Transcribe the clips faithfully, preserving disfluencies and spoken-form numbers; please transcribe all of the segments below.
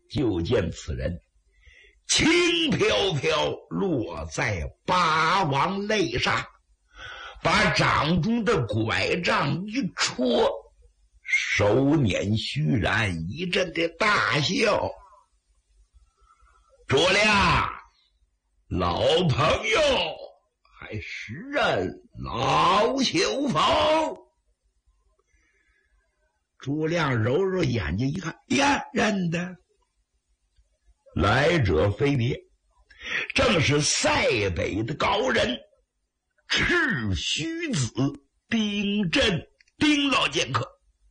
就见此人轻飘飘落在八王肋上，把掌中的拐杖一戳，手捻虚髯，一阵的大笑。诸亮，老朋友，还时任老朽否？诸亮揉揉眼睛一看，呀，认得。来者非别，正是塞北的高人赤须子丁震丁老剑客。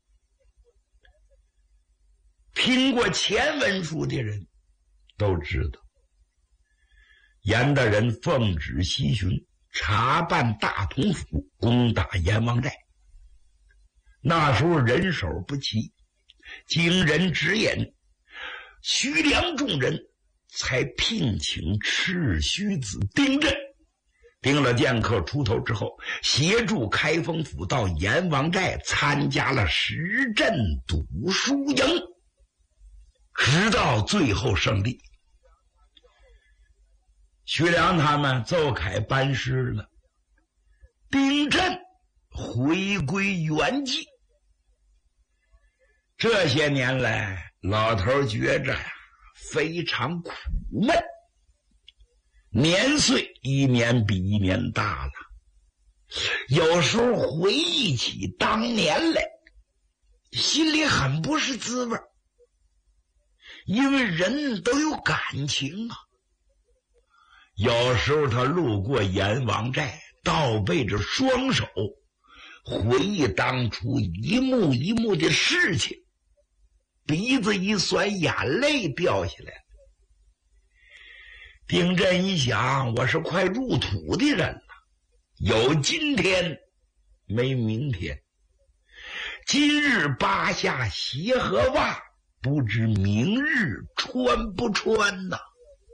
听过前文书的人都知道，严大人奉旨西巡，查办大同府，攻打阎王寨。那时候人手不齐，经人指引，徐良众人才聘请赤须子丁震。丁了剑客出头之后，协助开封府到阎王寨参加了十阵赌输赢，直到最后胜利。徐良他们奏凯班师了，丁震回归原籍。这些年来，老头觉着呀非常苦闷，年岁一年比一年大了，有时候回忆起当年来，心里很不是滋味，因为人都有感情啊。有时候他路过阎王寨，倒背着双手，回忆当初一幕一幕的事情，鼻子一酸，眼泪掉下来了。丁震一想，我是快入土的人了，有今天没明天，今日扒下鞋和袜，不知明日穿不穿呐。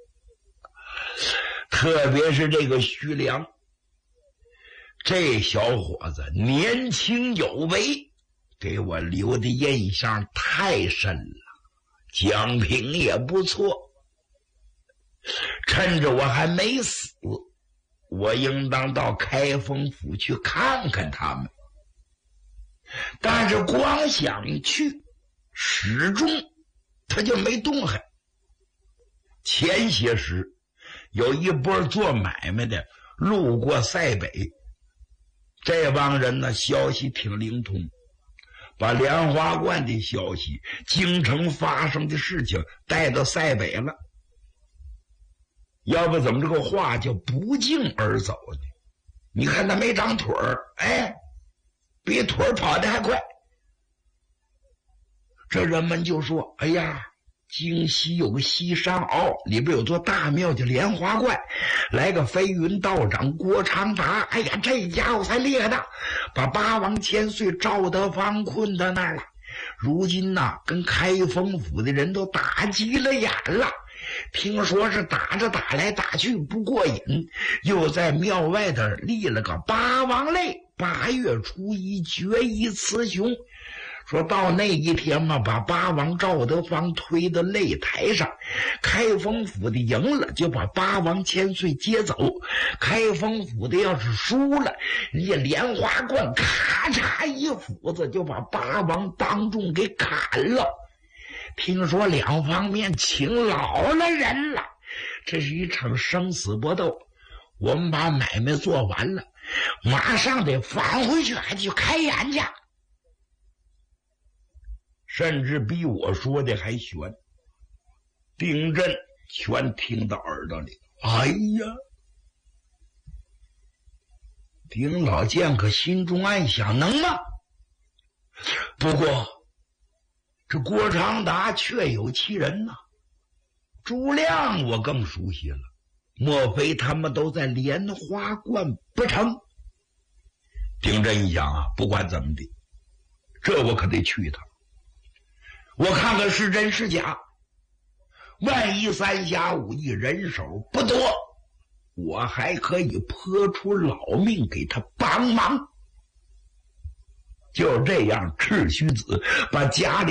特别是这个徐良，这小伙子年轻有为，给我留的印象太深了，讲评也不错。趁着我还没死，我应当到开封府去看看他们。但是光想去，始终他就没动弹。前些时有一波做买卖的路过塞北，这帮人呢消息挺灵通，把莲花观的消息、京城发生的事情带到塞北了。要不怎么这个话叫不胫而走呢？你看他没长腿儿，哎，比腿儿跑得还快。这人们就说，哎呀，京西有个西山坳，里边有座大庙叫莲花观，来个飞云道长郭长达，哎呀，这家伙才厉害的，把八王千岁赵德芳困到那儿了。如今呐、啊，跟开封府的人都打急了眼了，听说是打着打来打去不过瘾，又在庙外头立了个八王擂，八月初一决一雌雄。说到那一天嘛，把八王赵德芳推到擂台上，开封府的赢了就把八王千岁接走，开封府的要是输了，人家莲花观咔嚓一斧子就把八王当众给砍了。听说两方面请老了人了，这是一场生死搏斗。我们把买卖做完了，马上得返回去，还去开眼去。甚至比我说的还悬，丁震全听到耳朵里。哎呀，丁老剑客心中暗想，能吗？不过这郭长达确有其人呐、啊，朱亮我更熟悉了，莫非他们都在莲花观不成？丁震一想啊，不管怎么的，这我可得去一趟，我看看是真是假，万一三侠五义人手不多，我还可以泼出老命给他帮忙。就这样，赤须子把家里